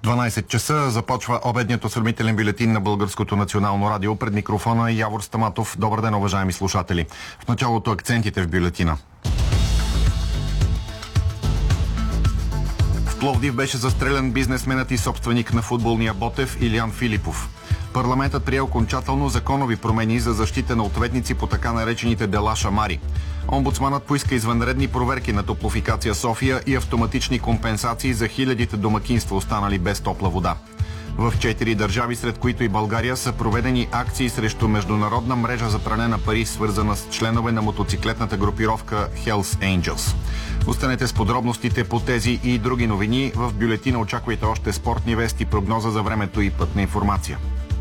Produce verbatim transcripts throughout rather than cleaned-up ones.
дванайсет часа започва обедният осведомителен бюлетин на Българското национално радио. Пред микрофона е Явор Стаматов. Добър ден, уважаеми слушатели. В началото акцентите в бюлетина. В Пловдив беше застрелян бизнесменът и собственик на футболния Ботев Илиян Филипов. Парламентът прие окончателно законови промени за защита на ответници по така наречените дела шамари. Омбудсманът поиска извънредни проверки на Топлофикация София и автоматични компенсации за хилядите домакинства, останали без топла вода. В четири държави, сред които и България, са проведени акции срещу международна мрежа за пране на пари, свързана с членове на мотоциклетната групировка Hells Angels. Останете с подробностите по тези и други новини. В бюлетина очаквайте още спортни вести, прогноза за времето и пътна информация.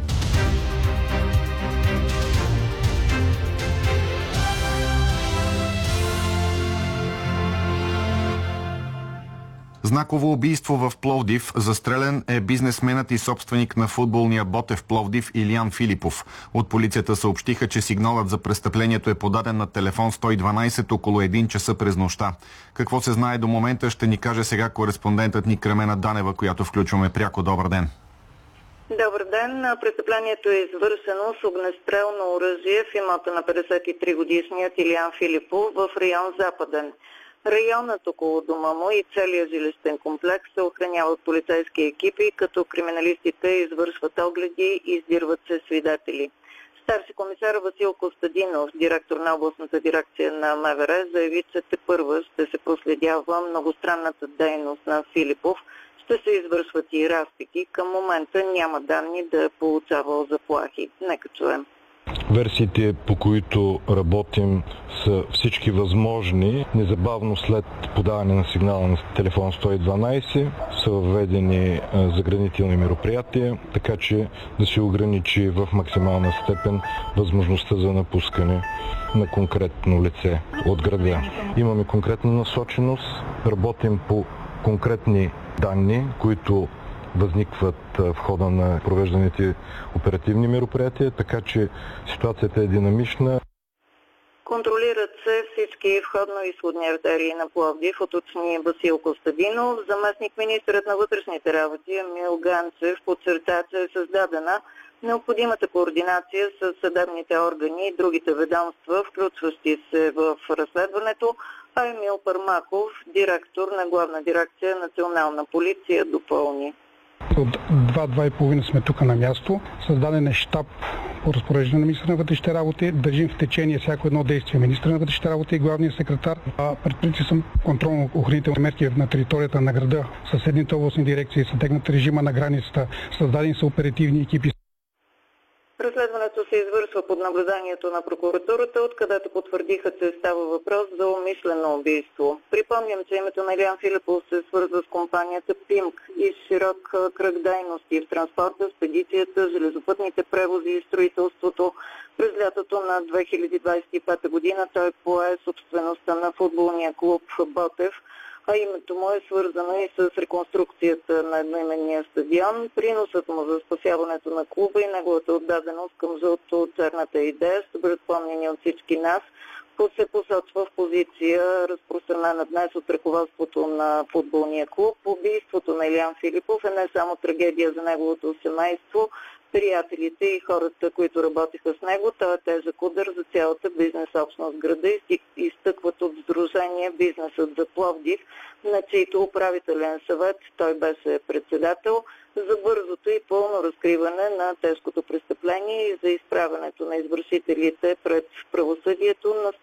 Знаково убийство в Пловдив. Застрелен е бизнесменът и собственик на футболния Ботев Пловдив Илиян Филипов. От полицията съобщиха, че сигналът за престъплението е подаден на телефон сто и дванайсет около един часа през нощта. Какво се знае до момента, ще ни каже сега кореспондентът ни Кремена Данева, която включваме пряко. Добър ден. Добър ден. Престъплението е извършено с огнестрелно оръжие в имота на петдесет и три годишният Илиян Филипов в район Западен. Районът около дома му и целият жилищен комплекс се охранява от полицейски екипи, като криминалистите извършват огледи и издирват се свидетели. Старши комисар Васил Костадинов, директор на областната дирекция на МВР, заяви, че тепърва ще се проследява многостранната дейност на Филипов, ще се извършват и разпити. Към момента няма данни да е получавал заплахи. Нека чуем. Версиите, по които работим, са всички възможни. Незабавно след подаване на сигнала на телефон сто и дванайсет са въведени заградителни мероприятия, така че да се ограничи в максимална степен възможността за напускане на конкретно лице от града. Имаме конкретна насоченост, работим по конкретни данни, които възникват в хода на провежданите оперативни мероприятия, така че ситуацията е динамична. Контролират се всички входно-изходни артерии на Пловдив, уточни Васил Костадинов. Заместник-министърът на вътрешните работи Емил Ганчев подчерта, че е създадена необходимата координация с съдебните органи и другите ведомства, включващи се в разследването, а Емил Пармаков, директор на Главна дирекция Национална полиция, допълни. От два-два и половина сме тук на място. Създаден е щаб по разпореждане на министъра на вътрешните работи. Държим в течение всяко едно действие министъра на вътрешните работи и главния секретар. Предприяти съм контролно-охранителни мерки на територията на града. Съседните областни дирекции, съдебната режима на границата. Създадени са оперативни екипи. Разследването се извършва под наблюданието на прокуратурата, откъдето потвърдиха, че става въпрос за умишлено убийство. Припомням, че името на Илиян Филипов се свързва с компанията ПИМК и с широк кръг дейности в транспорта, спедицията, железопътните превози и строителството. През лятото на две хиляди двадесет и пета година той пое собствеността на футболния клуб Ботев, а името му е свързано и с реконструкцията на едноименния стадион. Приносът му за спасяването на клуба и неговата отдаденост към жълто-черната идея ще бъдат помнени от всички нас. Се посочва в позиция, разпространена днес от ръководството на футболния клуб. Убийството на Илиян Филипов е не само трагедия за неговото семейство, приятелите и хората, които работиха с него. Той е тежък удар за цялата бизнес общност в града и изтъкват от Сдружение Бизнесът за Пловдив, на чийто управителен съвет той беше председател, за бързото и пълно разкриване на тежкото престъпление и за изправянето на извършителите пред правосъдието.